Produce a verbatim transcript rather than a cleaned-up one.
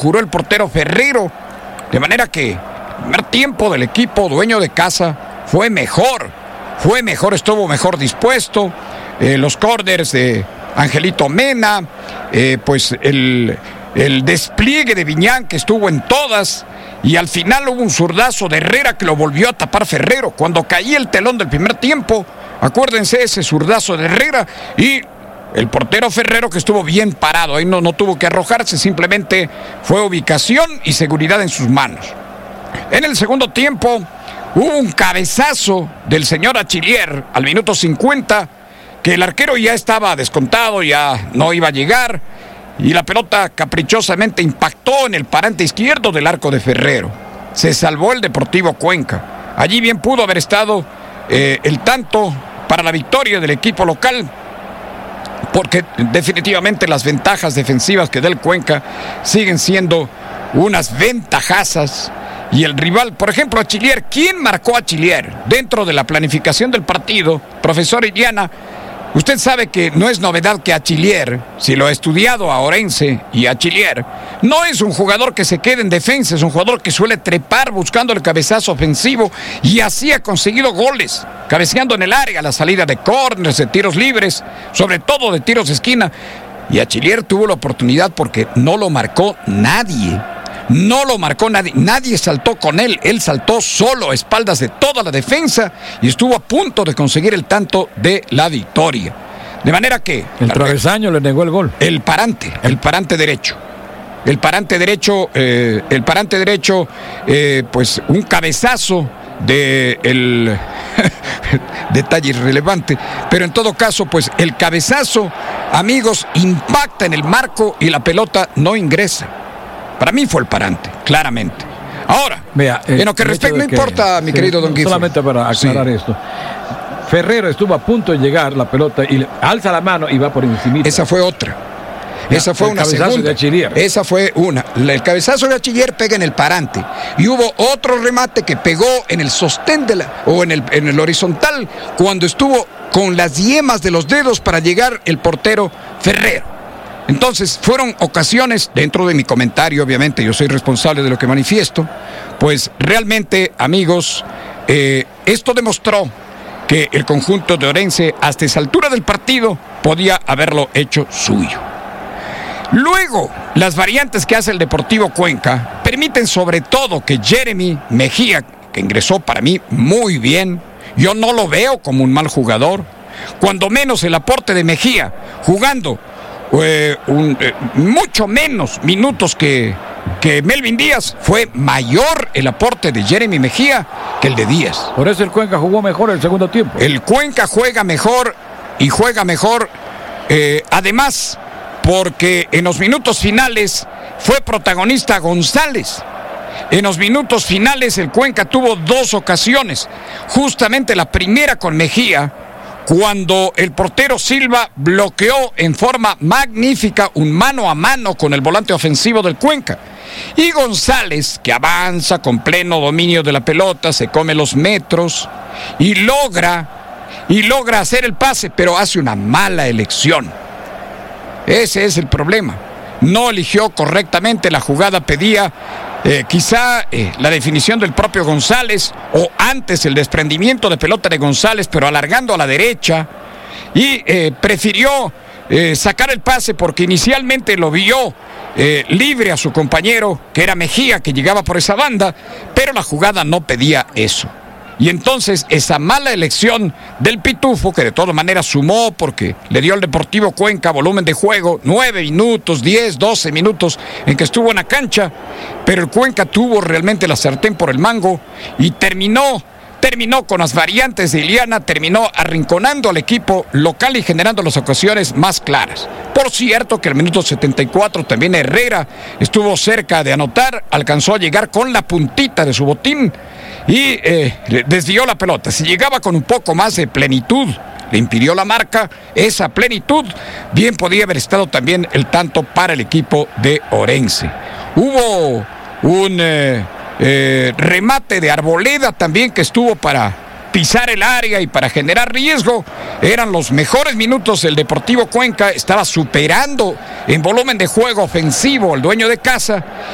conjuró el portero Ferrero. De manera que el primer tiempo del equipo dueño de casa fue mejor. Fue mejor, estuvo mejor dispuesto. Eh, los córners de Angelito Mena, eh, pues el, el despliegue de Viñán que estuvo en todas. Y al final hubo un zurdazo de Herrera que lo volvió a tapar Ferrero. Cuando caía el telón del primer tiempo, acuérdense ese zurdazo de Herrera y el portero Ferrero que estuvo bien parado. Ahí no, no tuvo que arrojarse, simplemente fue ubicación y seguridad en sus manos. En el segundo tiempo hubo un cabezazo del señor Achillier al minuto cincuenta, que el arquero ya estaba descontado, ya no iba a llegar. Y la pelota caprichosamente impactó en el parante izquierdo del arco de Ferrero. Se salvó el Deportivo Cuenca. Allí bien pudo haber estado eh, el tanto para la victoria del equipo local, porque definitivamente las ventajas defensivas que da el Cuenca siguen siendo unas ventajazas. Y el rival, por ejemplo, Achillier. ¿Quién marcó a Achillier dentro de la planificación del partido? Profesor Iliana, usted sabe que no es novedad que Achillier, si lo ha estudiado a Orense y Achillier, no es un jugador que se quede en defensa, es un jugador que suele trepar buscando el cabezazo ofensivo y así ha conseguido goles, cabeceando en el área, la salida de córneres, de tiros libres, sobre todo de tiros de esquina. Y Achillier tuvo la oportunidad porque no lo marcó nadie. No lo marcó nadie, nadie saltó con él, él saltó solo a espaldas de toda la defensa y estuvo a punto de conseguir el tanto de la victoria. De manera que... El travesaño le negó el gol. El parante, el parante derecho. El parante derecho, eh, el parante derecho, eh, pues un cabezazo de el detalle irrelevante, pero en todo caso, pues el cabezazo, amigos, impacta en el marco y la pelota no ingresa. Para mí fue el parante, claramente. Ahora, Vea, eh, en lo que respecta, no importa, mi sí, querido Don Guifre. Solamente para aclarar sí. esto. Ferrero estuvo a punto de llegar la pelota y le alza la mano y va por encima. Esa fue otra. Ya, Esa fue una segunda. De Esa fue una. El cabezazo de Achillier pega en el parante. Y hubo otro remate que pegó en el sostén de la, o en el, en el horizontal, cuando estuvo con las yemas de los dedos para llegar el portero Ferrero. Entonces, fueron ocasiones, dentro de mi comentario, obviamente, yo soy responsable de lo que manifiesto, pues realmente, amigos, eh, esto demostró que el conjunto de Orense, hasta esa altura del partido, podía haberlo hecho suyo. Luego, las variantes que hace el Deportivo Cuenca permiten sobre todo que Jeremy Mejía, que ingresó para mí muy bien, yo no lo veo como un mal jugador, cuando menos el aporte de Mejía, jugando Eh, un, eh, mucho menos minutos que, que Melvin Díaz, fue mayor el aporte de Jeremy Mejía que el de Díaz. Por eso el Cuenca jugó mejor el segundo tiempo. El Cuenca juega mejor y juega mejor, eh, además, porque en los minutos finales fue protagonista González. En los minutos finales el Cuenca tuvo dos ocasiones, justamente la primera con Mejía, cuando el portero Silva bloqueó en forma magnífica un mano a mano con el volante ofensivo del Cuenca. Y González, que avanza con pleno dominio de la pelota, se come los metros y logra, y logra hacer el pase, pero hace una mala elección. Ese es el problema. No eligió correctamente, la jugada pedía Eh, quizá eh, la definición del propio González, o antes el desprendimiento de pelota de González, pero alargando a la derecha, y eh, prefirió eh, sacar el pase porque inicialmente lo vio eh, libre a su compañero, que era Mejía, que llegaba por esa banda, pero la jugada no pedía eso. Y entonces esa mala elección del Pitufo, que de todas maneras sumó porque le dio al Deportivo Cuenca volumen de juego, nueve minutos, diez, doce minutos en que estuvo en la cancha, pero el Cuenca tuvo realmente la sartén por el mango y terminó, terminó con las variantes de Iliana, terminó arrinconando al equipo local y generando las ocasiones más claras. Por cierto que al minuto setenta y cuatro también Herrera estuvo cerca de anotar, alcanzó a llegar con la puntita de su botín y eh, desvió la pelota. Si llegaba con un poco más de plenitud, le impidió la marca, esa plenitud, bien podía haber estado también el tanto para el equipo de Orense. Hubo un eh, eh, remate de Arboleda también que estuvo para pisar el área y para generar riesgo. Eran los mejores minutos del Deportivo Cuenca, estaba superando en volumen de juego ofensivo al dueño de casa